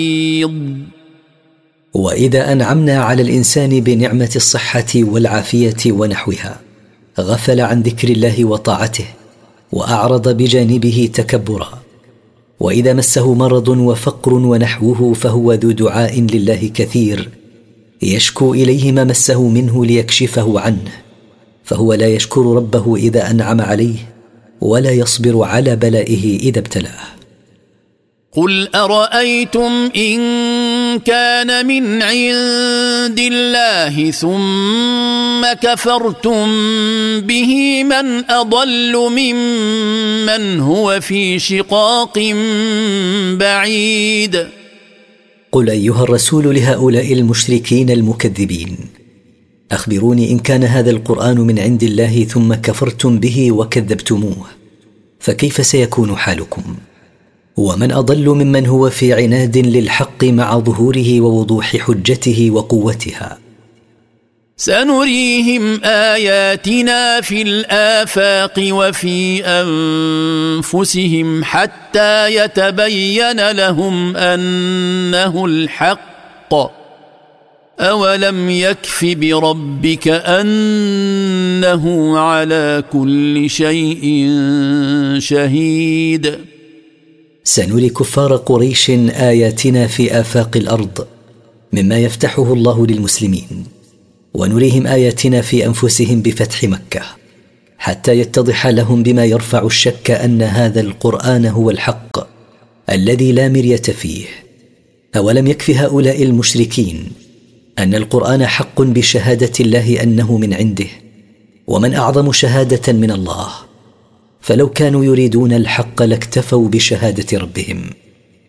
وإذا أنعمنا على الإنسان بنعمة الصحة والعافية ونحوها غفل عن ذكر الله وطاعته وأعرض بجانبه تكبرا. وإذا مسه مرض وفقر ونحوه فهو ذو دعاء لله كثير يشكو إليه ما مسه منه ليكشفه عنه، فهو لا يشكر ربه إذا أنعم عليه ولا يصبر على بلائه إذا ابتلاه. قل أرأيتم إن كان من عند الله ثم كفرتم به من أضل ممن هو في شقاق بعيد. قل أيها الرسول لهؤلاء المشركين المكذبين: أخبروني إن كان هذا القرآن من عند الله ثم كفرتم به وكذبتموه، فكيف سيكون حالكم؟ ومن أضل ممن هو في عناد للحق مع ظهوره ووضوح حجته وقوتها. سنريهم آياتنا في الآفاق وفي أنفسهم حتى يتبين لهم أنه الحق. أولم يكف بربك أنه على كل شيء شهيد. سنري كفار قريش آياتنا في آفاق الأرض مما يفتحه الله للمسلمين، ونريهم آياتنا في أنفسهم بفتح مكة حتى يتضح لهم بما يرفع الشك أن هذا القرآن هو الحق الذي لا مرية فيه. أولم يكف هؤلاء المشركين أن القرآن حق بشهادة الله أنه من عنده؟ ومن أعظم شهادة من الله؟ فلو كانوا يريدون الحق لاكتفوا بشهادة ربهم.